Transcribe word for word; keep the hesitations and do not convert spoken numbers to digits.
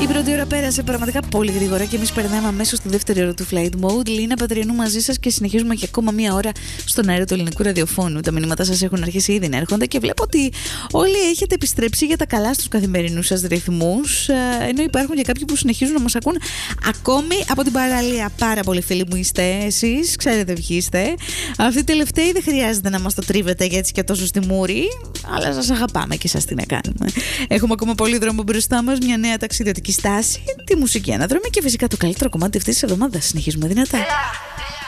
Η πρώτη ώρα πέρασε πραγματικά πολύ γρήγορα και εμείς περνάμε αμέσως στη δεύτερη ώρα του Flight Mode. Λίνα Πατριανού μαζί σας και συνεχίζουμε και ακόμα μία ώρα στον αέρα του ελληνικού ραδιοφώνου. Τα μηνύματα σας έχουν αρχίσει ήδη να έρχονται και βλέπω ότι όλοι έχετε επιστρέψει για τα καλά στους καθημερινούς σας ρυθμούς. Ενώ υπάρχουν και κάποιοι που συνεχίζουν να μας ακούν ακόμη από την παραλία. Πάρα πολλοί φίλοι μου είστε εσείς, ξέρετε ποιοι είστε. Αυτοί οι τελευταίοι δεν χρειάζεται να μας το τρίβετε για έτσι και τόσο στη μούρη, αλλά σας αγαπάμε και σας τι να κάνουμε. Έχουμε ακόμα πολύ δρόμο μπροστά μας, μια νέα ταξιδιωτική στάση, τη μουσική αναδρομή και φυσικά το καλύτερο κομμάτι αυτής της εβδομάδας. Συνεχίζουμε δυνατά.